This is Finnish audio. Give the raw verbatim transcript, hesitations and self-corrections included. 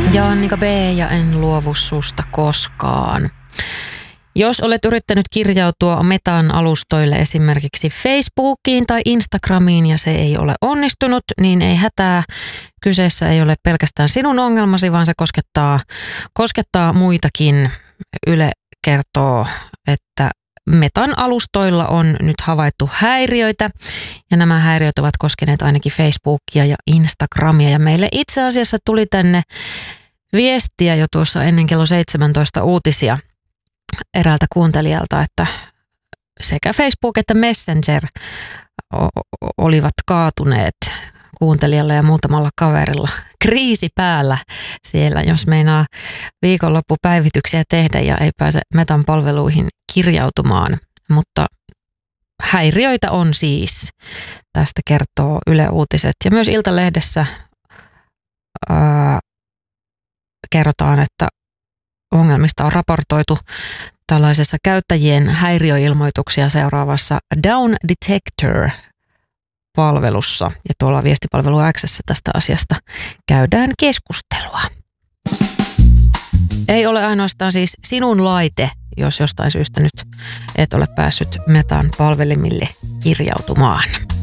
Ja Annika B. ja en luovu susta koskaan. Jos olet yrittänyt kirjautua Metan alustoille esimerkiksi Facebookiin tai Instagramiin ja se ei ole onnistunut, niin ei hätää. Kyseessä ei ole pelkästään sinun ongelmasi, vaan se koskettaa, koskettaa muitakin. Yle kertoo, että Metan alustoilla on nyt havaittu häiriöitä ja nämä häiriöt ovat koskeneet ainakin Facebookia ja Instagramia ja meille itse asiassa tuli tänne viestiä jo tuossa ennen kello seitsemäntoista uutisia eräältä kuuntelijalta, että sekä Facebook että Messenger olivat kaatuneet kuuntelijalla ja muutamalla kaverilla. Kriisi päällä siellä, jos meinaa viikonloppupäivityksiä tehdä ja ei pääse Metan palveluihin kirjautumaan. Mutta häiriöitä on siis. Tästä kertoo Yle Uutiset. Ja myös Iltalehdessä ää, kerrotaan, että ongelmista on raportoitu tällaisessa käyttäjien häiriöilmoituksia seuraavassa Down Detector-palvelussa. Ja tuolla viestipalvelu X:ssä tästä asiasta käydään keskustelua. Ei ole ainoastaan siis sinun laite, jos jostain syystä nyt et ole päässyt Metan palvelimille kirjautumaan.